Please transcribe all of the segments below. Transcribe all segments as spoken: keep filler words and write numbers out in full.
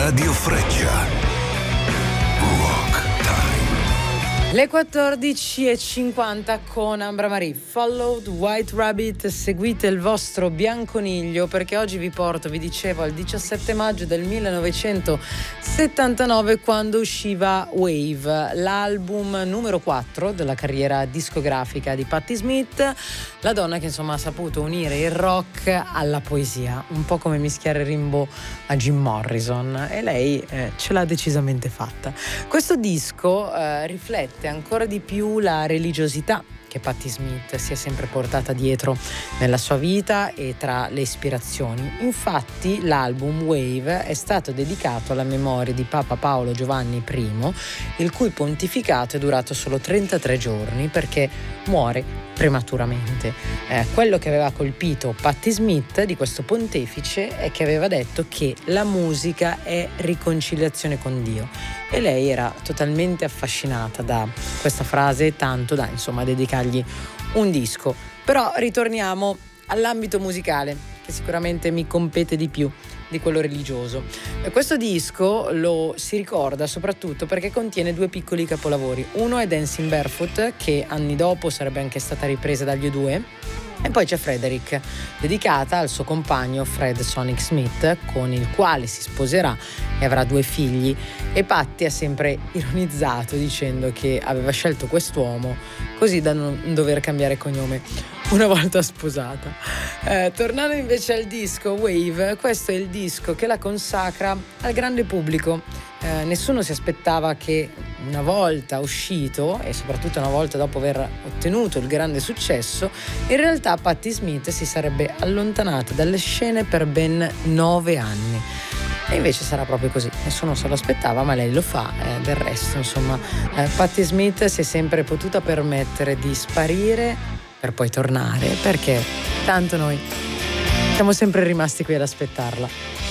Radio Freccia. Rock Time. Le quattordici e cinquanta con Ambra Marie. Followed White Rabbit, seguite il vostro bianconiglio, perché oggi vi porto, vi dicevo, al diciassette maggio del millenovecentosettantanove, quando usciva Wave, l'album numero quattro della carriera discografica di Patti Smith, la donna che insomma ha saputo unire il rock alla poesia, un po' come mischiare Rimbaud a Jim Morrison, e lei eh, ce l'ha decisamente fatta. Questo disco eh, riflette ancora di più la religiosità che Patti Smith si è sempre portata dietro nella sua vita e tra le ispirazioni. Infatti l'album Wave è stato dedicato alla memoria di Papa Paolo Giovanni I, il cui pontificato è durato solo trentatré giorni perché muore prematuramente. Eh, quello che aveva colpito Patti Smith di questo pontefice è che aveva detto che la musica è riconciliazione con Dio, e lei era totalmente affascinata da questa frase, tanto da insomma dedicargli un disco. Però ritorniamo all'ambito musicale, che sicuramente mi compete di più di quello religioso. E questo disco lo si ricorda soprattutto perché contiene due piccoli capolavori. Uno è Dancing Barefoot, che anni dopo sarebbe anche stata ripresa dagli U due, e poi c'è Frederick, dedicata al suo compagno Fred Sonic Smith, con il quale si sposerà e avrà due figli. E Patti ha sempre ironizzato dicendo che aveva scelto quest'uomo così da non dover cambiare cognome una volta sposata. Eh, tornando invece al disco Wave, questo è il disco che la consacra al grande pubblico. Eh, nessuno si aspettava che una volta uscito, e soprattutto una volta dopo aver ottenuto il grande successo, in realtà Patti Smith si sarebbe allontanata dalle scene per ben nove anni. E invece sarà proprio così, nessuno se lo aspettava, ma lei lo fa. Eh, del resto, insomma, eh, Patti Smith si è sempre potuta permettere di sparire per poi tornare, perché tanto noi siamo sempre rimasti qui ad aspettarla.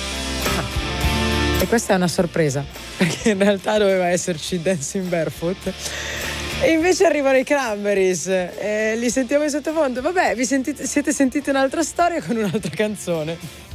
Ah. E questa è una sorpresa, perché in realtà doveva esserci Dancing Barefoot e invece arrivano i Cranberries e li sentiamo in sottofondo. Vabbè, vi sentite, siete sentiti un'altra storia con un'altra canzone.